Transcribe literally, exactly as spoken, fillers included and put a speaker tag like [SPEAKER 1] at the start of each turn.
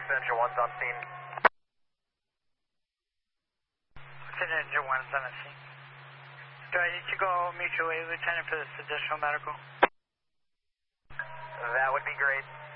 [SPEAKER 1] Engine one's on scene.
[SPEAKER 2] Lieutenant Engine one's on the scene. Do I need to go mutual aid, Lieutenant, for this additional medical?
[SPEAKER 1] That would be great.